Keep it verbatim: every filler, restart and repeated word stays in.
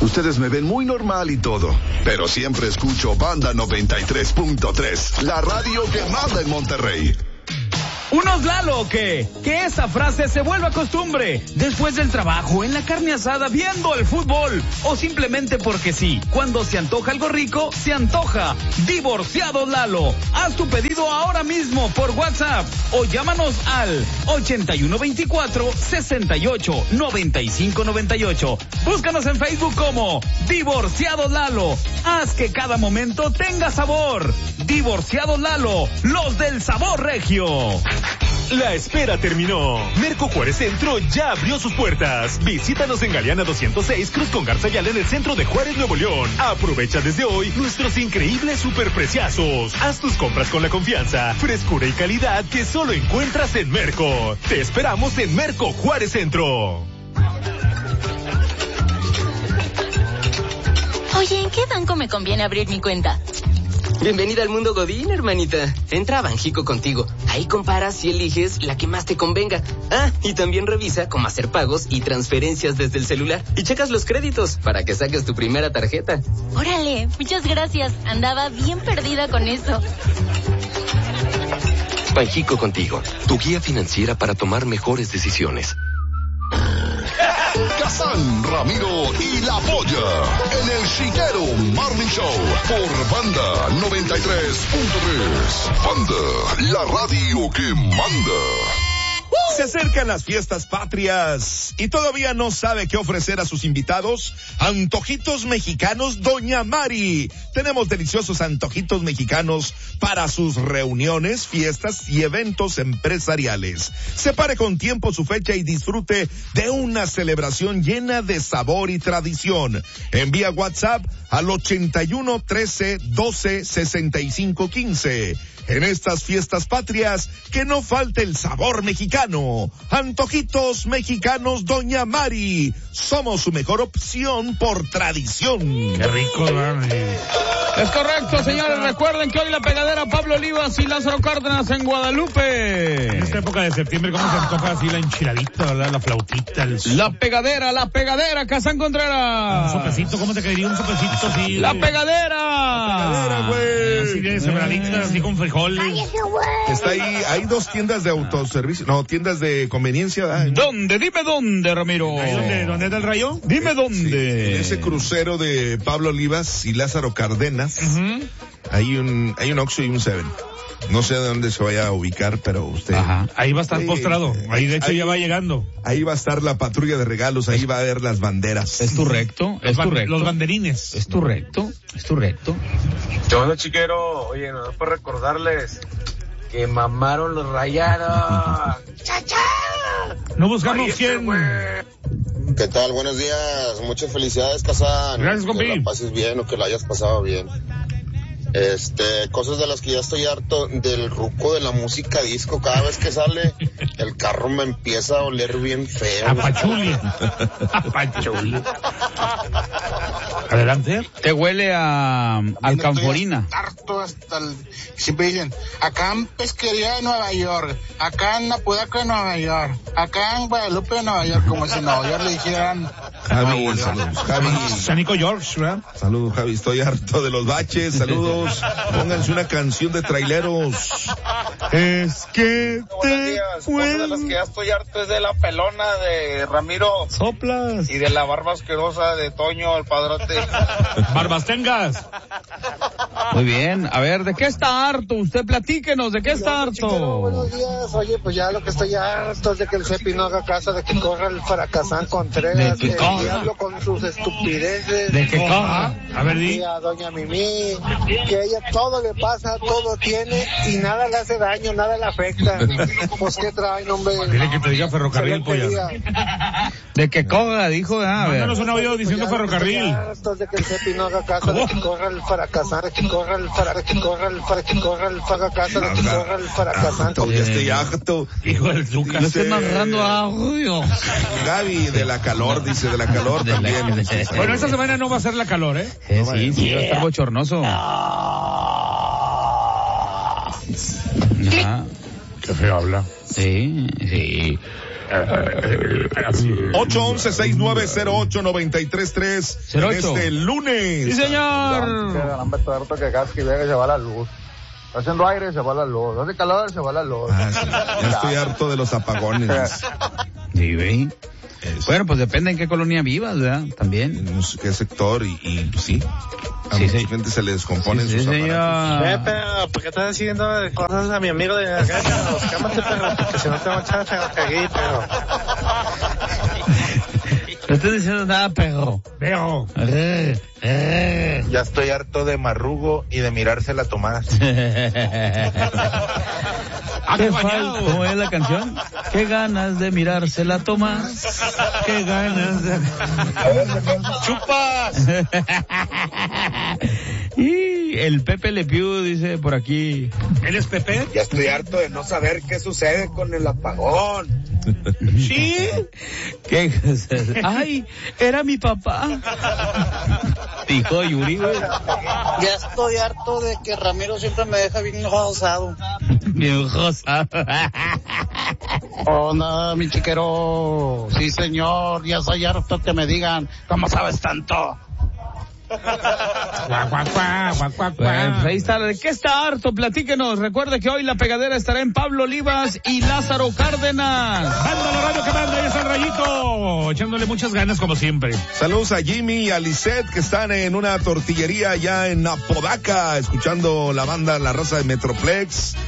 Ustedes me ven muy normal y todo, pero siempre escucho Banda noventa y tres punto tres, la radio que manda en Monterrey. ¿Unos Lalo o qué? Que esa frase se vuelva costumbre. Después del trabajo, en la carne asada, viendo el fútbol. O simplemente porque sí. Cuando se antoja algo rico, se antoja. Divorciado Lalo. Haz tu pedido ahora mismo por WhatsApp. O llámanos al ochenta y uno veinticuatro, sesenta y ocho, noventa y cinco noventa y ocho. Búscanos en Facebook como Divorciado Lalo. Haz que cada momento tenga sabor. Divorciado Lalo. Los del sabor regio. La espera terminó. Merco Juárez Centro ya abrió sus puertas. Visítanos en Galeana doscientos seis, Cruz con Garza Ayala, en el centro de Juárez, Nuevo León. Aprovecha desde hoy nuestros increíbles superpreciazos. Haz tus compras con la confianza, frescura y calidad que solo encuentras en Merco. Te esperamos en Merco Juárez Centro. Oye, ¿en qué banco me conviene abrir mi cuenta? Bienvenida al mundo Godín, hermanita. Entra a Banjico Contigo. Ahí comparas y eliges la que más te convenga. Ah, y también revisa cómo hacer pagos y transferencias desde el celular. Y checas los créditos para que saques tu primera tarjeta. Órale, muchas gracias. Andaba bien perdida con eso. Banjico Contigo, tu guía financiera para tomar mejores decisiones. Kazán, Ramiro y La Polla en el Chiquero Morning Show por Banda noventa y tres punto tres. Banda, la radio que manda. Se acercan las fiestas patrias y todavía no sabe qué ofrecer a sus invitados. Antojitos mexicanos Doña Mari. Tenemos deliciosos antojitos mexicanos para sus reuniones, fiestas y eventos empresariales. Separe con tiempo su fecha y disfrute de una celebración llena de sabor y tradición. Envía WhatsApp al ochenta y uno, trece, doce, sesenta y cinco, quince. En estas fiestas patrias, que no falte el sabor mexicano. Antojitos mexicanos Doña Mari. Somos su mejor opción por tradición. Qué rico, Dani. Es correcto, señores. Recuerden que hoy la pegadera Pablo Olivas y Lázaro Cárdenas en Guadalupe. En esta época de septiembre, ¿cómo se antoja así la enchiladita, ¿verdad? La flautita, el... La pegadera, la pegadera, Kazán Contreras. Un sopecito, ¿cómo te caería un sopecito así? La pegadera. La pegadera, güey. Así de sembraditas, así con frijoles. Está ahí, hay dos tiendas de autoservicio, no, tiendas de conveniencia. ¿verdad? ¿Dónde? Dime dónde, Ramiro. ¿Ahí dónde, dónde está el rayo? Dime dónde. Sí, en ese crucero de Pablo Olivas y Lázaro Cárdenas. Uh-huh. Hay un, hay un Oxxo y un Seven. No sé de dónde se vaya a ubicar, pero usted... Ajá. Ahí va a estar ahí, postrado. Ahí de hecho ahí, ya va llegando. Ahí va a estar la patrulla de regalos, ahí va a ver las banderas. Es tu recto, es los tu recto. Los banderines. Es tu recto, es tu recto. ¿Qué onda, chiquero? Oye, no es para recordarles que mamaron los Rayados. ¡Chacha! No buscamos quién... ¿Qué tal? Buenos días. Muchas felicidades, Kazán. Gracias, compi. Que la pases bien o que la hayas pasado bien. Este, cosas de las que ya estoy harto del ruco de la música disco. Cada vez que sale, el carro me empieza a oler bien feo. A pachuli. A pachuli. Adelante. Te huele a alcanforina. Harto hasta el... Siempre dicen, acá en Pesquería de Nueva York, acá en Apodaca de Nueva York, acá en Guadalupe de Nueva York, como si en Nueva York le dijeran... Javi, saludos. Javi. San Nico George, ¿verdad? Saludos, Javi. Estoy harto de los baches. Saludos. Pónganse una canción de traileros. Es que te Una de las que ya estoy harto es de la pelona de Ramiro. Soplas. Y de la barba asquerosa de Toño, el padrote. Barbas tengas. Muy bien. A ver, ¿de qué está harto? Usted platíquenos, ¿de qué está harto? Chiquero, buenos días. Oye, pues ya lo que estoy harto es de que el Cepi no haga caso, de que corra el fracasán Contreras, de que el diablo con sus estupideces. De que coja. A ver, di. A doña Mimi, que ella todo le pasa, todo tiene y nada le hace daño, nada le afecta. Pues qué trae, hombre. Dile que te diga ferrocarril, polla. De que coja, dijo, a ver. Mándanos un audio diciendo ferrocarril. Harto de que el Cepi no haga caso, de que corra el fracasán, de que corra el para que corra el para que corra el haga caso, de que corra el fracasán. Ya estoy harto. Hijo del Lucas. No estoy narrando audio. Gaby, de la calor, dice, de la calor también. Bueno, esta semana no va a ser la calor, ¿eh? Eh, no sí, sí, va a estar bochornoso. Ajá. Qué feo habla. Sí, sí. ocho once, sesenta y nueve cero ocho, noventa y tres tres cero ocho. Este lunes. Sí, señor. Que casque y vea que se va la luz. Está haciendo aire, se va la luz. Hace calor, se va la luz. Ah, sí. Ya estoy harto de los apagones. Sí, ve. Bueno, pues depende en qué colonia vivas, ¿verdad? También. En qué sector y, y sí. A Sí, mucha sí. gente se le descomponen Sí, sus sí, aparatos. Eh, pero, ¿por qué estás haciendo cosas a mi amigo de la casa? Cálmate, perro, porque si no te va a echar a caguí, perro. No estoy diciendo nada, perro. Perro. Eh, eh. Ya estoy harto de Marrugo y de mirársela Tomás. ¿Qué falta? ¿Cómo es la canción? Qué ganas de mirársela, Tomás. Qué ganas de... ¡Chupas! Y el Pepe Le Pew dice por aquí. ¿Él es Pepe? Ya estoy harto de no saber qué sucede con el apagón. ¿Sí? ¿Qué cosas? ¡Ay! Era mi papá. Dijo Yuri, güey. Ya estoy harto de que Ramiro siempre me deja bien rosado. Bien rosado. Onda, mi chiquero. Sí, señor, ya soy harto que me digan, ¿cómo sabes tanto? Guau, guau, guau, guau, guau, Bueno, guau. ahí está. ¿De qué está harto? Platíquenos. Recuerde que hoy la pegadera estará en Pablo Olivas y Lázaro Cárdenas. Manda la radio que manda, ahí está el Rayito, echándole muchas ganas como siempre. Saludos a Jimmy y a Lisette que están en una tortillería allá en Apodaca, escuchando la banda La Raza de Metroplex.